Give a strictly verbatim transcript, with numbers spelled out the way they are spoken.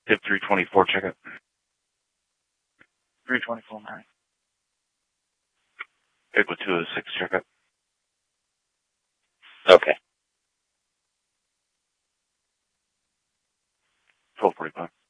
Tip three twenty-four, check it. three twenty-four, nine. Good with two oh six, check it. Okay. twelve forty-five.